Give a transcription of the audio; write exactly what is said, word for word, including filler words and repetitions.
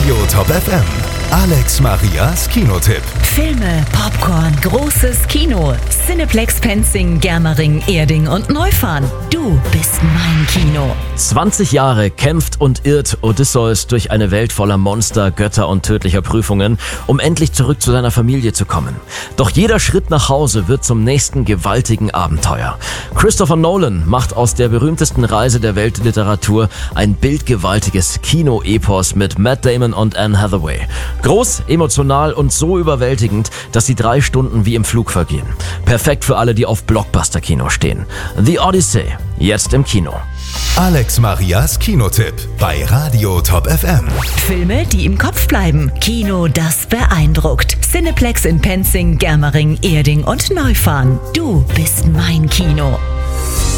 Radio Top F M. Alex Marias Kinotipp. Filme, Popcorn, großes Kino. Cineplex Penzing, Germering, Erding und Neufahren. Du bist mein Kino. zwanzig Jahre kämpft und irrt Odysseus durch eine Welt voller Monster, Götter und tödlicher Prüfungen, um endlich zurück zu seiner Familie zu kommen. Doch jeder Schritt nach Hause wird zum nächsten gewaltigen Abenteuer. Christopher Nolan macht aus der berühmtesten Reise der Weltliteratur ein bildgewaltiges Kino-Epos mit Matt Damon und Anne Hathaway. Groß, emotional und so überwältigend, dass die drei Stunden wie im Flug vergehen. Perfekt für alle, die auf Blockbuster-Kino stehen. The Odyssey, jetzt im Kino. Alex Marias Kinotipp bei Radio Top F M. Filme, die im Kopf bleiben. Kino, das beeindruckt. Cineplex in Penzing, Germering, Erding und Neufahren. Du bist mein Kino.